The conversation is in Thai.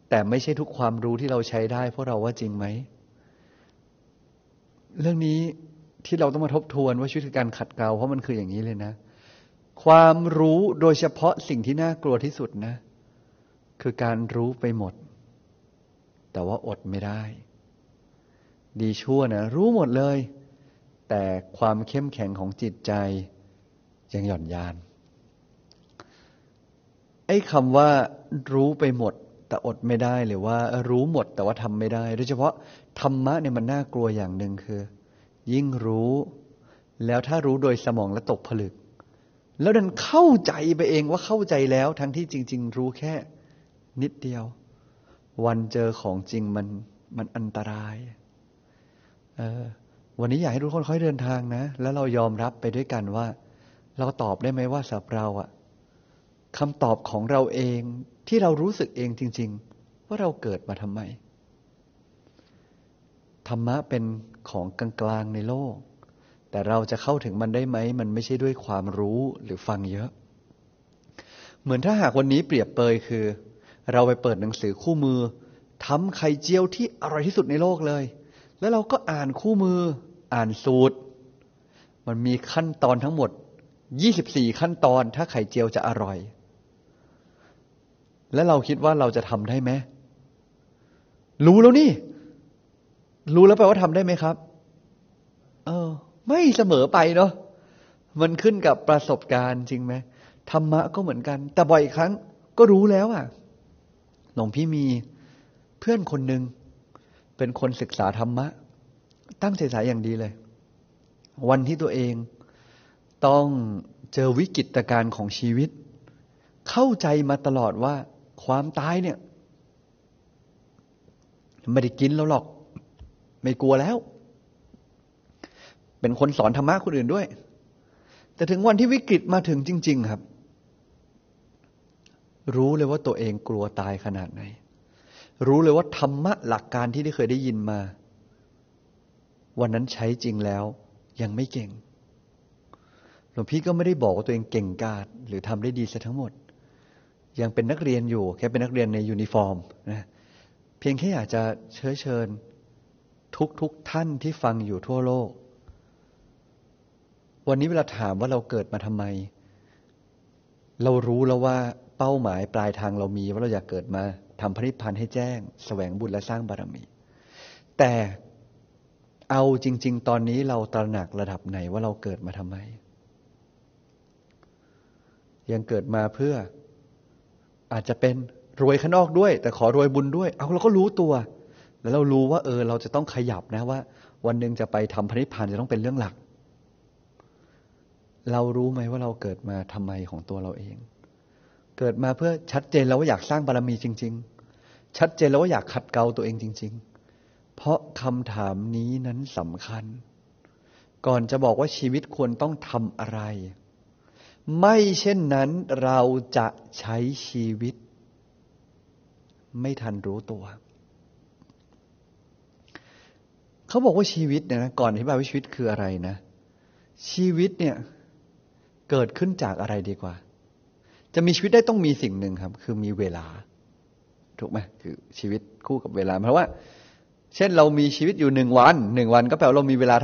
แต่ไม่ใช่ทุกความรู้ที่เราใช้ได้พวกเราว่าจริงไหมเรื่องนี้ที่เราต้องมาทบทวนว่าชีวิตคือการขัดเกลาเพราะมันคืออย่างนี้เลยนะความรู้โดยเฉพาะสิ่งที่น่ากลัวที่สุดนะคือการรู้ไปหมดแต่ว่าอดไม่ได้ดีชั่วนะรู้หมดเลยแต่ความเข้มแข็งของจิตใจยังหย่อนยานไอ้คำว่ารู้ไปหมดแต่อดไม่ได้หรือว่ารู้หมดแต่ว่าทำไม่ได้โดยเฉพาะธรรมะเนี่ยมันน่ากลัวอย่างหนึ่งคือยิ่งรู้แล้วถ้ารู้โดยสมองและตกผลึกแล้วดันเข้าใจไปเองว่าเข้าใจแล้วทั้งที่จริงๆรู้แค่นิดเดียววันเจอของจริงมันอันตรายวันนี้อยากให้ทุกคนค่อยเดินทางนะแล้วเรายอมรับไปด้วยกันว่าเราตอบได้ไหมว่าสำหรับเราคำตอบของเราเองที่เรารู้สึกเองจริงๆว่าเราเกิดมาทำไมธรรมะเป็นของกลางๆในโลกแต่เราจะเข้าถึงมันได้ไหมมันไม่ใช่ด้วยความรู้หรือฟังเยอะเหมือนถ้าหากวันนี้เปรียบเปยคือเราไปเปิดหนังสือคู่มือทำไข่เจียวที่อร่อยที่สุดในโลกเลยแล้วเราก็อ่านคู่มืออ่านสูตรมันมีขั้นตอนทั้งหมด24ขั้นตอนถ้าไข่เจียวจะอร่อยแล้วเราคิดว่าเราจะทำได้ไหมรู้แล้วนี่รู้แล้วแปลว่าทำได้ไหมครับไม่เสมอไปเนาะมันขึ้นกับประสบการณ์จริงไหมธรรมะก็เหมือนกันแต่บ่อยครั้งก็รู้แล้วหลวงพี่มีเพื่อนคนหนึ่งเป็นคนศึกษาธรรมะตั้งใจศึกษาอย่างดีเลยวันที่ตัวเองต้องเจอวิกฤตการณ์ของชีวิตเข้าใจมาตลอดว่าความตายเนี่ยไม่ได้กินแล้วหรอกไม่กลัวแล้วเป็นคนสอนธรรมะคนอื่นด้วยแต่ถึงวันที่วิกฤตมาถึงจริงๆครับรู้เลยว่าตัวเองกลัวตายขนาดไหนรู้เลยว่าธรรมะหลักการที่ได้เคยได้ยินมาวันนั้นใช้จริงแล้วยังไม่เก่งหลวงพี่ก็ไม่ได้บอกว่าตัวเองเก่งกาจหรือทำได้ดีซะทั้งหมดยังเป็นนักเรียนอยู่แค่เป็นนักเรียนในยูนิฟอร์มนะเพียงแค่อยากจะเชิญทุกท่านที่ฟังอยู่ทั่วโลกวันนี้เวลาถามว่าเราเกิดมาทำไมเรารู้แล้วว่าเป้าหมายปลายทางเรามีว่าเราอยากเกิดมาทำพระนิพพานให้แจ้งแสวงบุญและสร้างบารมีแต่เอาจริงๆตอนนี้เราตระหนักระดับไหนว่าเราเกิดมาทำไมยังเกิดมาเพื่ออาจจะเป็นรวยข้างนอกด้วยแต่ขอรวยบุญด้วยเราก็รู้ตัวแล้วเรารู้ว่าเราจะต้องขยับนะว่าวันหนึ่งจะไปทำพระนิพพานจะต้องเป็นเรื่องหลักเรารู้ไหมว่าเราเกิดมาทำไมของตัวเราเองเกิดมาเพื่อชัดเจนแล้วว่าอยากสร้างบารมีจริงๆชัดเจนแล้วว่าอยากขัดเกลาตัวเองจริงๆเพราะคำถามนี้นั้นสำคัญก่อนจะบอกว่าชีวิตควรต้องทำอะไรไม่เช่นนั้นเราจะใช้ชีวิตไม่ทันรู้ตัวเขาบอกว่าชีวิตเนี่ยนะก่อนอธิบายว่าชีวิตคืออะไรนะชีวิตเนี่ยเกิดขึ้นจากอะไรดีกว่าจะมีชีวิตได้ต้องมีสิ่งหนึ่งครับคือมีเวลาถูกไหมคือชีวิตคู่กับเวลาเพราะว่าเช่นเรามีชีวิตอยู่1 วันก็แปลว่าเรามีเวลา